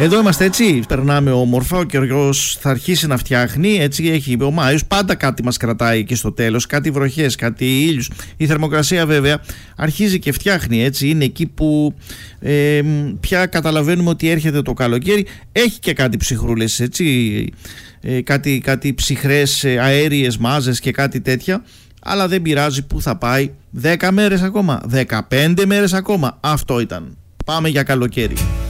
Εδώ είμαστε έτσι, περνάμε όμορφα, ο καιρός θα αρχίσει να φτιάχνει, έτσι έχει ο Μάιος, πάντα κάτι μας κρατάει και στο τέλος, κάτι βροχές, κάτι ήλιους. Η θερμοκρασία βέβαια αρχίζει και φτιάχνει, έτσι, είναι εκεί που πια καταλαβαίνουμε ότι έρχεται το καλοκαίρι, έχει και κάτι ψυχρούλες, έτσι, κάτι ψυχρές αέριες μάζες και κάτι τέτοια, αλλά δεν πειράζει, που θα πάει, 10 μέρες ακόμα, 15 μέρες ακόμα, αυτό ήταν. Πάμε για καλοκαίρι.